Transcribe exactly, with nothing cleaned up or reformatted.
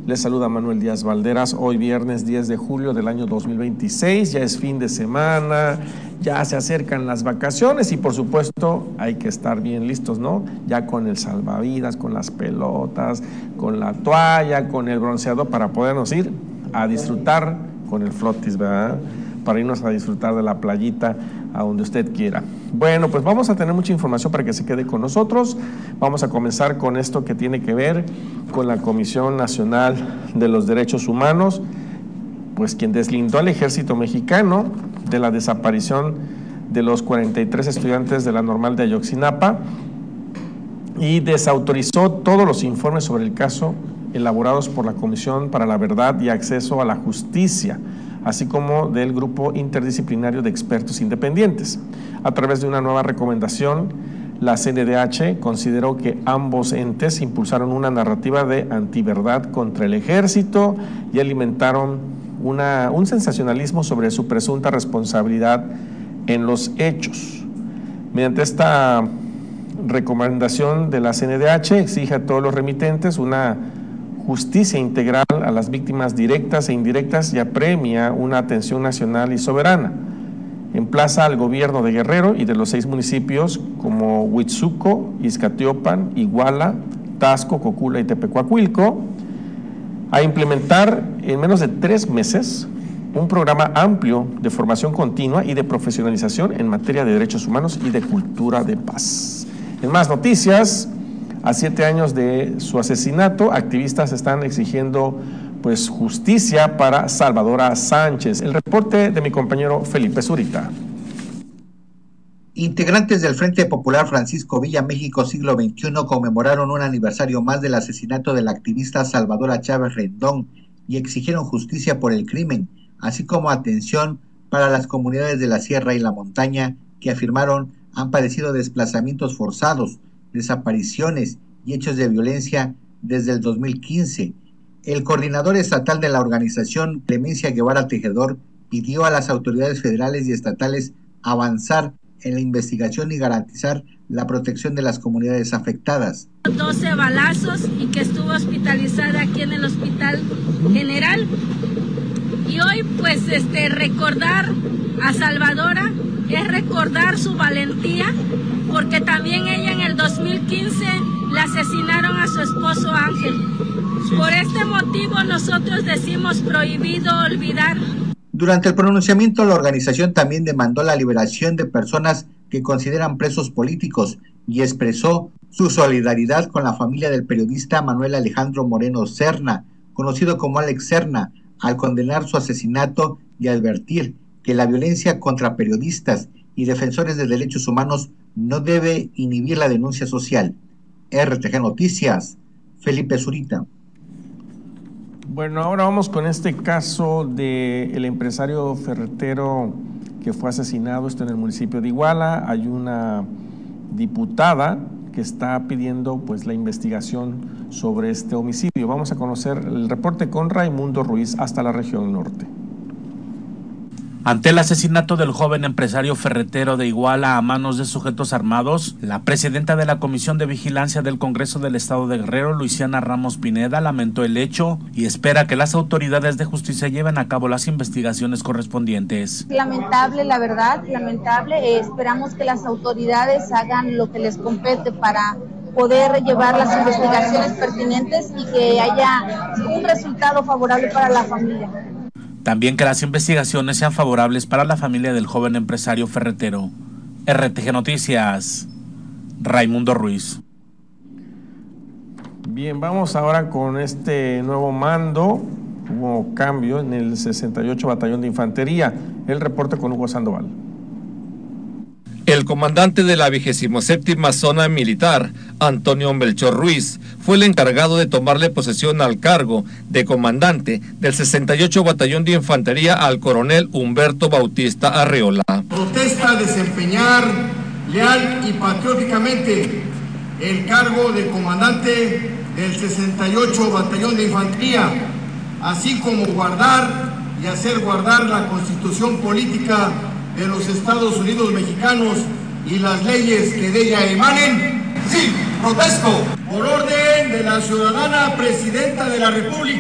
Les saluda Manuel Díaz Valderas, hoy viernes diez de julio del año dos mil veintiséis, ya es fin de semana, ya se acercan las vacaciones y por supuesto hay que estar bien listos, ¿no? Ya con el salvavidas, con las pelotas, con la toalla, con el bronceador para podernos ir a disfrutar con el flotis, ¿verdad? Para irnos a disfrutar de la playita a donde usted quiera. Bueno, pues vamos a tener mucha información para que se quede con nosotros. Vamos a comenzar con esto que tiene que ver con la Comisión Nacional de los Derechos Humanos, pues quien deslindó al ejército mexicano de la desaparición de los cuarenta y tres estudiantes de la Normal de Ayotzinapa y desautorizó todos los informes sobre el caso elaborados por la Comisión para la Verdad y Acceso a la Justicia, así como del Grupo Interdisciplinario de Expertos Independientes. A través de una nueva recomendación, la C N D H consideró que ambos entes impulsaron una narrativa de antiverdad contra el ejército y alimentaron una, un sensacionalismo sobre su presunta responsabilidad en los hechos. Mediante esta recomendación de la C N D H, exige a todos los remitentes una justicia integral a las víctimas directas e indirectas y apremia una atención nacional y soberana. Emplaza al gobierno de Guerrero y de los seis municipios como Huitzuco, Izcatiopan, Iguala, Taxco, Cocula y Tepecuacuilco a implementar en menos de tres meses un programa amplio de formación continua y de profesionalización en materia de derechos humanos y de cultura de paz. En más noticias, a siete años de su asesinato, activistas están exigiendo pues justicia para Salvadora Sánchez. El reporte de mi compañero Felipe Zurita. Integrantes del Frente Popular Francisco Villa México Siglo veintiuno conmemoraron un aniversario más del asesinato de la activista Salvadora Chávez Rendón y exigieron justicia por el crimen, así como atención para las comunidades de la Sierra y la Montaña que afirmaron han padecido desplazamientos forzados, desapariciones y hechos de violencia desde el dos mil quince. El coordinador estatal de la organización, Clemencia Guevara Tejedor, pidió a las autoridades federales y estatales avanzar en la investigación y garantizar la protección de las comunidades afectadas. doce balazos y que estuvo hospitalizada aquí en el Hospital General. Y hoy pues este recordar a Salvadora es recordar su valentía, porque también ella en el dos mil quince la asesinaron a su esposo Ángel. Por este motivo nosotros decimos prohibido olvidar. Durante el pronunciamiento, la organización también demandó la liberación de personas que consideran presos políticos y expresó su solidaridad con la familia del periodista Manuel Alejandro Moreno Serna, conocido como Alex Serna, al condenar su asesinato y advertir que la violencia contra periodistas y defensores de derechos humanos no debe inhibir la denuncia social. R T G Noticias, Felipe Zurita. Bueno, ahora vamos con este caso del empresario ferretero que fue asesinado, esto en el municipio de Iguala. Hay una diputada que está pidiendo pues la investigación sobre este homicidio. Vamos a conocer el reporte con Raimundo Ruiz hasta la región norte. Ante el asesinato del joven empresario ferretero de Iguala a manos de sujetos armados, la presidenta de la Comisión de Vigilancia del Congreso del Estado de Guerrero, Luisiana Ramos Pineda, lamentó el hecho y espera que las autoridades de justicia lleven a cabo las investigaciones correspondientes. Lamentable, la verdad, lamentable. Eh, esperamos que las autoridades hagan lo que les compete para poder llevar las investigaciones pertinentes y que haya un resultado favorable para la familia. También que las investigaciones sean favorables para la familia del joven empresario ferretero. R T G Noticias, Raimundo Ruiz. Bien, vamos ahora con este nuevo mando. Hubo cambio en el sesenta y ocho Batallón de Infantería. El reporte con Hugo Sandoval. El comandante de la vigésima séptima Zona Militar, Antonio Melchor Ruiz, fue el encargado de tomarle posesión al cargo de comandante del sesenta y ocho Batallón de Infantería al coronel Humberto Bautista Arreola. Protesta desempeñar leal y patrióticamente el cargo de comandante del sesenta y ocho Batallón de Infantería, así como guardar y hacer guardar la Constitución política de los Estados Unidos mexicanos y las leyes que de ella emanen. Sí, protesto por orden de la ciudadana presidenta de la República.